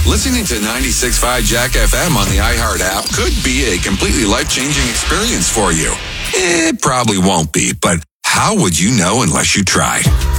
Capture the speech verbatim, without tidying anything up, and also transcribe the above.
Listening to ninety-six point five Jack F M on the iHeart app could be a completely life-changing experience for you. It probably won't be, but how would you know unless you tried?